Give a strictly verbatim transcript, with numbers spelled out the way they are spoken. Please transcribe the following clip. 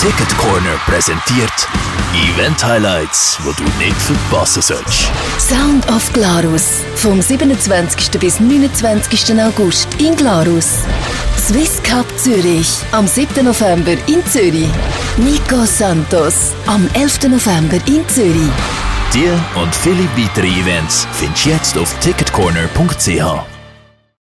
Ticket Corner präsentiert Event Highlights, wo du nicht verpassen sollst. Sound of Glarus. Vom siebenundzwanzigsten bis neunundzwanzigsten August in Glarus. Swiss Cup Zürich. Am siebten November in Zürich. Nico Santos. Am elften November in Zürich. Die und viele weitere Events findest du jetzt auf ticketcorner punkt c h.